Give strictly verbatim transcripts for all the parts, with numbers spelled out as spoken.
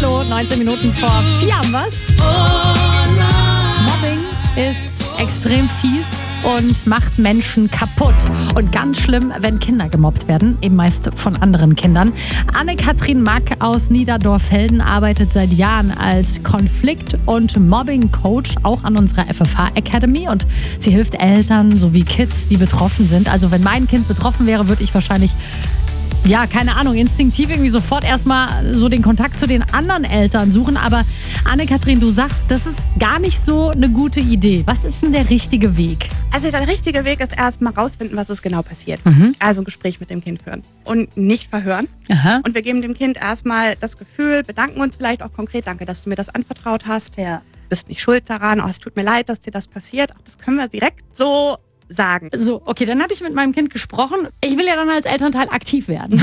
Hallo, neunzehn Minuten vor vier haben wir's. Mobbing ist extrem fies und macht Menschen kaputt. Und ganz schlimm, wenn Kinder gemobbt werden, eben meist von anderen Kindern. Anne-Kathrin Mack aus Niederdorf-Helden arbeitet seit Jahren als Konflikt- und Mobbing-Coach, auch an unserer F F H Academy. Und sie hilft Eltern sowie Kids, die betroffen sind. Also wenn mein Kind betroffen wäre, würde ich wahrscheinlich... Ja, keine Ahnung, instinktiv irgendwie sofort erstmal so den Kontakt zu den anderen Eltern suchen. Aber Anne-Kathrin, du sagst, das ist gar nicht so eine gute Idee. Was ist denn der richtige Weg? Also der richtige Weg ist erstmal rausfinden, was ist genau passiert. Mhm. Also ein Gespräch mit dem Kind führen und nicht verhören. Aha. Und wir geben dem Kind erstmal das Gefühl, bedanken uns vielleicht auch konkret, danke, dass du mir das anvertraut hast. Ja. Du bist nicht schuld daran, oh, es tut mir leid, dass dir das passiert. Auch das können wir direkt so sagen. So, okay, dann habe ich mit meinem Kind gesprochen. Ich will ja dann als Elternteil aktiv werden.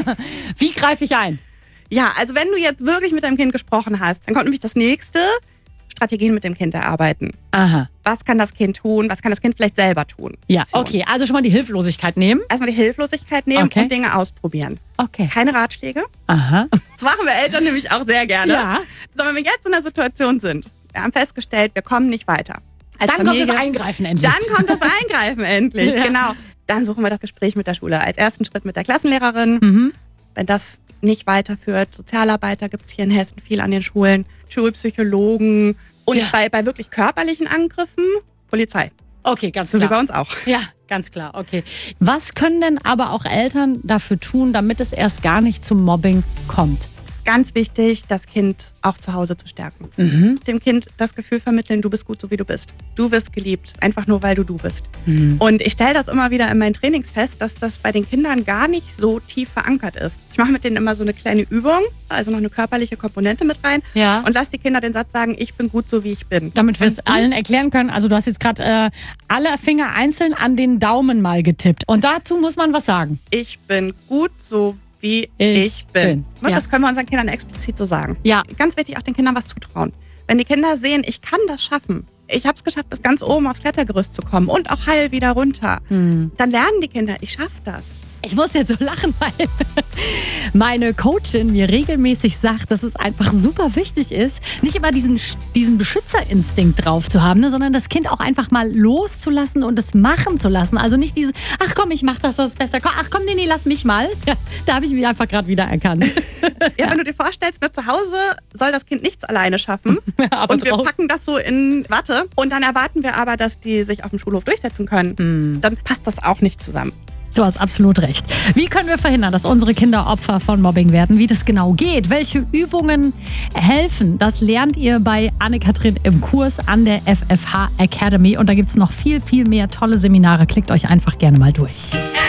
Wie greife ich ein? Ja, also wenn du jetzt wirklich mit deinem Kind gesprochen hast, dann kommt nämlich das nächste, Strategien mit dem Kind erarbeiten. Aha. Was kann das Kind tun? Was kann das Kind vielleicht selber tun? Ja, okay, also schon mal die Hilflosigkeit nehmen. Erstmal die Hilflosigkeit nehmen Okay. und Dinge ausprobieren. Okay. Keine Ratschläge. Aha. Das machen wir Eltern nämlich auch sehr gerne. Ja. So, wenn wir jetzt in der Situation sind, wir haben festgestellt, wir kommen nicht weiter. Als Dann Familie, kommt das Eingreifen endlich. Dann kommt das Eingreifen endlich, Ja. genau. Dann suchen wir das Gespräch mit der Schule. Als ersten Schritt mit der Klassenlehrerin. Mhm. Wenn das nicht weiterführt, Sozialarbeiter gibt es hier in Hessen viel an den Schulen, Schulpsychologen und Ja. bei, bei wirklich körperlichen Angriffen, Polizei. Okay, ganz So wie bei klar. uns auch. Ja, ganz klar, okay. Was können denn aber auch Eltern dafür tun, damit es erst gar nicht zum Mobbing kommt? Ganz wichtig, das Kind auch zu Hause zu stärken. Mhm. Dem Kind das Gefühl vermitteln, du bist gut, so wie du bist. Du wirst geliebt, einfach nur, weil du du bist. Mhm. Und ich stelle das immer wieder in meinen Trainings fest, dass das bei den Kindern gar nicht so tief verankert ist. Ich mache mit denen immer so eine kleine Übung, also noch eine körperliche Komponente mit rein Ja. und lass die Kinder den Satz sagen, ich bin gut, so wie ich bin. Damit wir es allen erklären können, also du hast jetzt gerade äh, alle Finger einzeln an den Daumen mal getippt. Und dazu muss man was sagen. Ich bin gut, so wie Ich ich, bin. bin. Und Ja. das können wir unseren Kindern explizit so sagen. Ja. Ganz wichtig, auch den Kindern was zutrauen. Wenn die Kinder sehen, ich kann das schaffen, ich habe es geschafft, bis ganz oben aufs Klettergerüst zu kommen und auch heil wieder runter, Hm. dann lernen die Kinder, ich schaffe das. Ich muss jetzt so lachen, weil meine Coachin mir regelmäßig sagt, dass es einfach super wichtig ist, nicht immer diesen, diesen Beschützerinstinkt drauf zu haben, ne, sondern das Kind auch einfach mal loszulassen und es machen zu lassen. Also nicht dieses, ach komm, ich mach das, das ist besser. Komm, ach komm, nee, nee, lass mich mal. Ja, da habe ich mich einfach gerade wieder erkannt. Ja, wenn du dir vorstellst, ne, zu Hause soll das Kind nichts alleine schaffen aber und wir draußen- packen das so in Watte und dann erwarten wir aber, dass die sich auf dem Schulhof durchsetzen können. Hm. Dann passt das auch nicht zusammen. Du hast absolut recht. Wie können wir verhindern, dass unsere Kinder Opfer von Mobbing werden? Wie das genau geht? Welche Übungen helfen? Das lernt ihr bei Anne-Kathrin im Kurs an der F F H Academy. Und da gibt es noch viel, viel mehr tolle Seminare. Klickt euch einfach gerne mal durch.